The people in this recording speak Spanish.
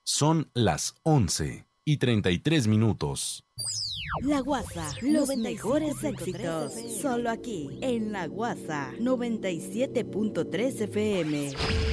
Son las 11:33. La Guasa, los mejores éxitos, solo aquí, en La Guasa, 97.3 FM.